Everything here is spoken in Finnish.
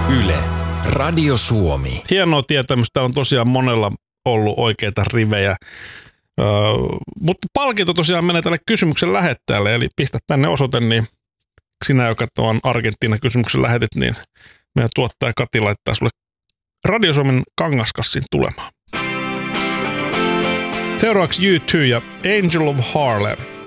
Yle, Radio Suomi. Hienoa tietämystä, on tosiaan monella ollut oikeita rivejä. Mutta palkinto tosiaan menee tälle kysymyksen lähettäjälle, eli pistä tänne osoite, niin sinä, joka tuon Argentiina-kysymyksen lähetit, niin meidän tuottaja Kati laittaa sulle Radio Suomen kangaskassin tulemaan. Seuraavaksi U2 ja Angel of Harlem.